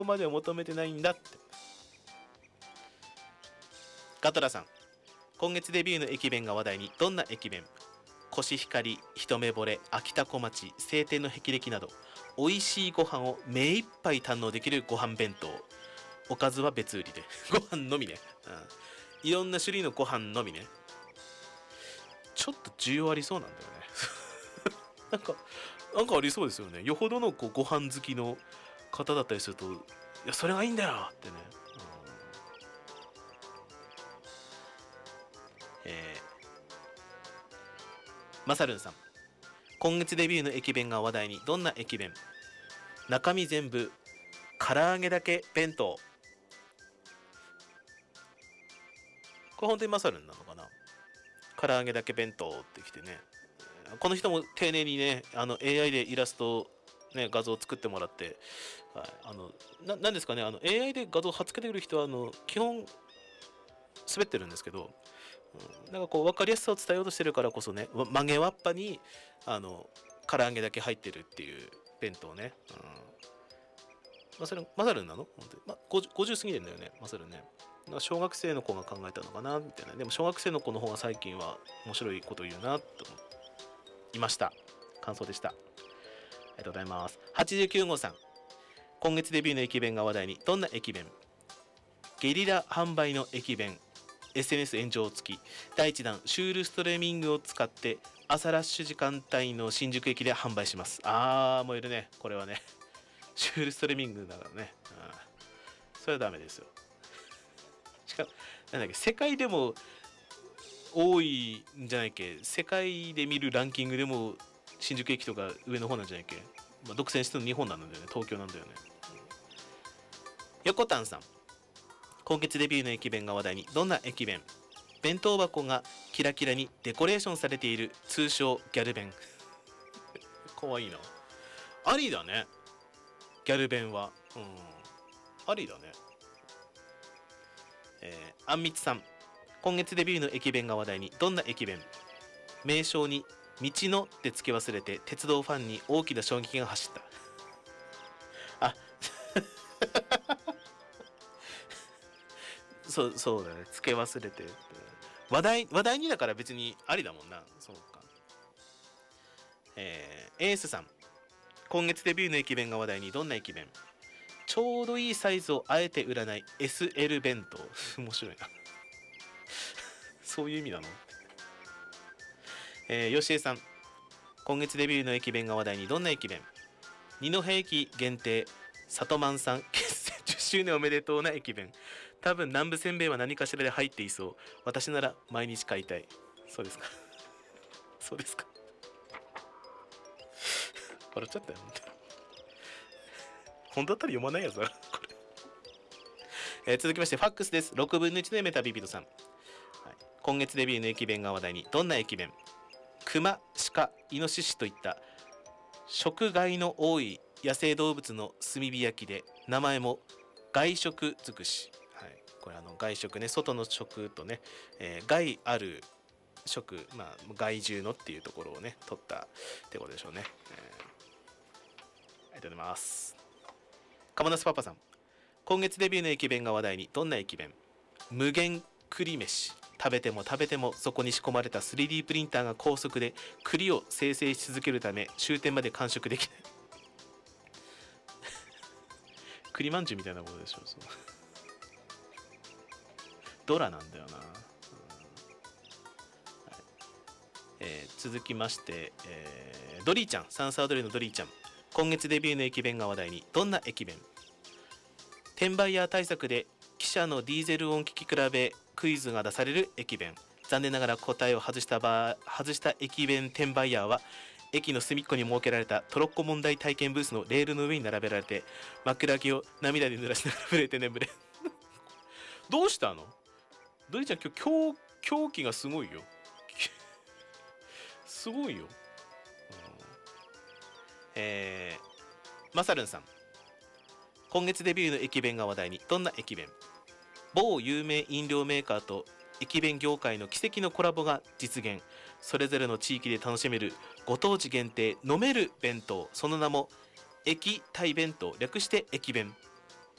こまでは求めてないんだって。ガトラさん、今月デビューの駅弁が話題に。どんな駅弁？コシヒカリ、一目惚れ、秋田小町、晴天の霹靂など美味しいご飯を目いっぱい堪能できるご飯弁当。おかずは別売りでご飯のみね、いろんな種類のご飯のみね。ちょっと需要ありそうなんだよねなんかありそうですよね。よほどのご飯好きの方だったりすると、いやそれがいいんだよってね、マサルンさん、今月デビューの駅弁が話題に。どんな駅弁？中身全部唐揚げだけ弁当。これ本当にマサルンなのかな。唐揚げだけ弁当ってきてね、この人も丁寧にね、AI でイラスト、ね、画像を作ってもらって、はい、なんですかね、AI で画像を貼っつけてくる人は基本滑ってるんですけど、なんかこう分かりやすさを伝えようとしてるからこそね、曲げわっぱに唐揚げだけ入ってるっていう弁当ね、マサルンなの本当に、50過ぎてんだよね、マサルンね。小学生の子が考えたのかなみたいな。でも小学生の子の方が最近は面白いこと言うなと思いました。感想でした。ありがとうございます。89号さん、今月デビューの駅弁が話題に。どんな駅弁？ゲリラ販売の駅弁、 SNS 炎上付き。第1弾シュールストレーミングを使って朝ラッシュ時間帯の新宿駅で販売します。もういるねこれはね。シュールストレーミングだからね、それはダメですよ。しかもなんだっけ、世界でも多いんじゃないっけ。世界で見るランキングでも新宿駅とか上の方なんじゃないっけ。独占してるの日本なんだよね、東京なんだよね。横田さん、今月デビューの駅弁が話題に。どんな駅弁？弁当箱がキラキラにデコレーションされている通称ギャル弁かわいいな。ありだね、ギャル弁は。ありだね。あんみつさん、今月デビューの駅弁が話題に。どんな駅弁？名称に道のって付け忘れて鉄道ファンに大きな衝撃が走った。あそうだね、付け忘れて話題にだから別にありだもんな。そうか。エースさん、今月デビューの駅弁が話題に。どんな駅弁？ちょうどいいサイズをあえて売らない SL 弁当。面白いなそういう意味なの。よしえさん、今月デビューの駅弁が話題に。どんな駅弁？二戸駅限定里満さん結成10周年おめでとうな駅弁。多分南部せんべいは何かしらで入っていそう。私なら毎日買いたい。そうですかそうですか笑っちゃったよ本当だったら読まないやつだこれ。続きましてファックスです。6分の1のメタビビトさん、今月デビューの駅弁が話題に。どんな駅弁？熊、鹿、イノシシといった食害の多い野生動物の炭火焼きで、名前も外食尽くし。これ外食ね、外の食とね、害ある食、害獣のっていうところをね取ったってことでしょうね。ありがとうございます。カモナスパパさん、今月デビューの駅弁が話題に。どんな駅弁？無限栗飯。食べても食べてもそこに仕込まれた 3D プリンターが高速で栗を生成し続けるため終点まで完食できない栗まんじゅうみたいなことでしょ。ドラなんだよな、続きまして、ドリーちゃん、サンサードリーのドリーちゃん、今月デビューの駅弁が話題に。どんな駅弁？転売ヤー対策で汽車のディーゼル音聞き比べクイズが出される駅弁。残念ながら答えを外した駅弁転売ヤーは駅の隅っこに設けられたトロッコ問題体験ブースのレールの上に並べられて枕木を涙で濡らしながら震えて眠れどうしたのドリちゃん、今日狂気がすごいよすごいよ。マサルンさん、今月デビューの駅弁が話題に。どんな駅弁？某有名飲料メーカーと駅弁業界の奇跡のコラボが実現。それぞれの地域で楽しめるご当地限定飲める弁当、その名も駅タイ弁当、略して駅弁。